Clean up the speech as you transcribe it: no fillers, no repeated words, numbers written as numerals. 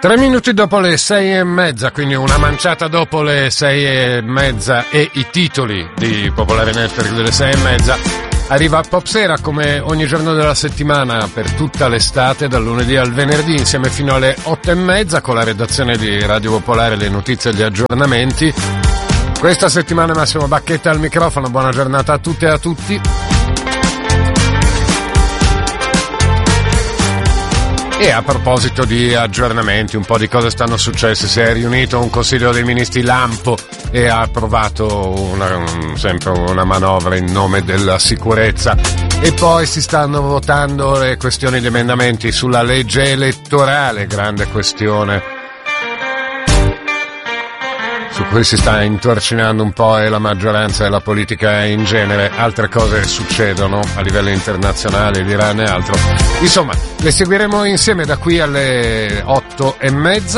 3 minuti dopo le 6:30, quindi una manciata dopo le 6:30 e i titoli di Popolare Network delle 6:30, arriva Pop Sera come ogni giorno della settimana per tutta l'estate, dal lunedì al venerdì, insieme fino alle 8:30 con la redazione di Radio Popolare, le notizie e gli aggiornamenti. Questa settimana Massimo Bacchetta al microfono, buona giornata a tutte e a tutti. E a proposito di aggiornamenti, un po' di cose stanno successe. Si è riunito un Consiglio dei Ministri lampo e ha approvato sempre una manovra in nome della sicurezza. E poi si stanno votando le questioni di emendamenti sulla legge elettorale, grande questione su cui si sta intorcinando un po' e la maggioranza e la politica in genere. Altre cose succedono a livello internazionale, l'Iran e altro. Insomma, le seguiremo insieme da qui alle 8:30.